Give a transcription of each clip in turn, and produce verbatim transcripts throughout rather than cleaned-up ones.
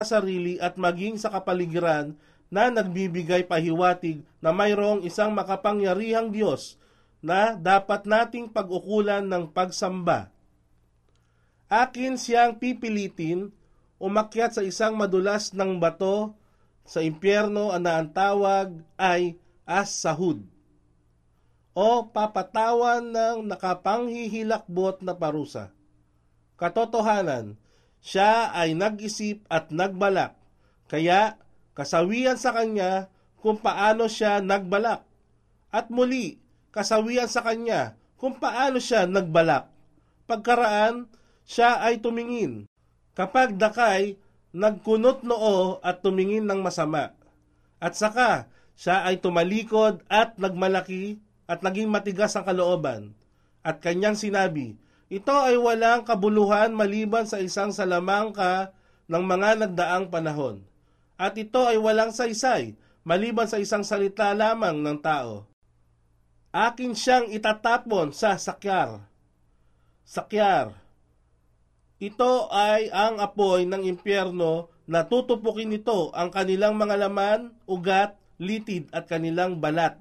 sarili at maging sa kapaligiran na nagbibigay pahiwatig na mayroong isang makapangyarihang Diyos na dapat nating pag-ukulan ng pagsamba. Akin siyang pipilitin umakyat sa isang madulas ng bato sa impyerno na ang tawag ay as-sahud o papatawan ng nakapanghihilakbot na parusa. Katotohanan, siya ay nag-isip at nagbalak, kaya kasawian sa kanya kung paano siya nagbalak, at muli kasawian sa kanya kung paano siya nagbalak. Pagkaraan, siya ay tumingin. Kapag dakay, nagkunot noo at tumingin ng masama. At saka, siya ay tumalikod at nagmalaki at naging matigas ang kalooban. At kanyang sinabi, ito ay walang kabuluhan maliban sa isang salamangka ng mga nagdaang panahon. At ito ay walang saysay maliban sa isang salita lamang ng tao. Akin siyang itatapon sa sakyar. Sakyar. Ito ay ang apoy ng impyerno na tutupukin nito ang kanilang mga laman, ugat, litid at kanilang balat.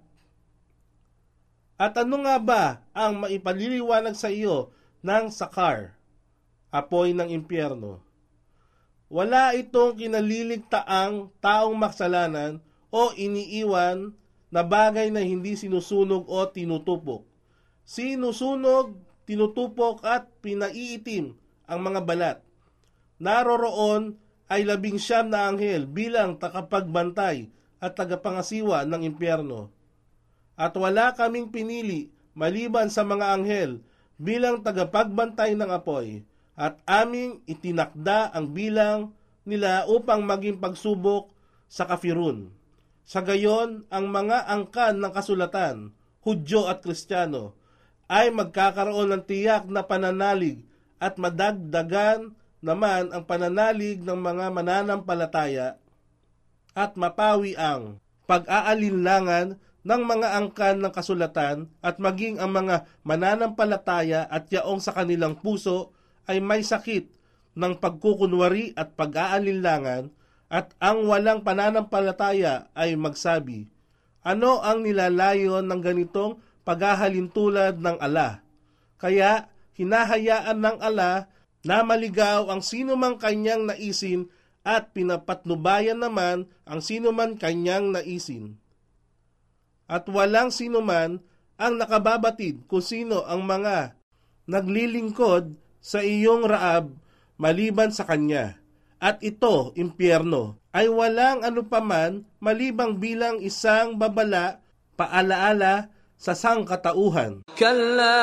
At ano nga ba ang maipaliliwanag sa iyo ng sakar, apoy ng impyerno? Wala itong kinaliligtaang taong maksalanan o iniiwan na bagay na hindi sinusunog o tinutupok. Sinusunog, tinutupok at pinaiitim ang mga balat. Naroroon ay labing siyam na anghel bilang takapagbantay at tagapangasiwa ng impyerno. At wala kaming pinili maliban sa mga anghel bilang tagapagbantay ng apoy, at aming itinakda ang bilang nila upang maging pagsubok sa kafirun. Sa gayon, ang mga angkan ng kasulatan, Hudyo at Kristiyano, ay magkakaroon ng tiyak na pananalig at madagdagan naman ang pananalig ng mga mananampalataya at mapawi ang pag-aalinlangan ng mga angkan ng kasulatan at maging ang mga mananampalataya at yaong sa kanilang puso ay may sakit ng pagkukunwari at pag-aalinlangan, at ang walang pananampalataya ay magsabi, ano ang nilalayon ng ganitong paghahalintulad ng ala? Kaya hinahayaan ng ala na maligaw ang sinumang kanyang naisin at pinapatnubayan naman ang sinuman kanyang naisin. At walang sinuman ang nakababatid kung sino ang mga naglilingkod sa iyong Raab maliban sa kanya. At ito, impyerno, ay walang anupaman malibang bilang isang babala paalaala sa sangkatauhan. Kalla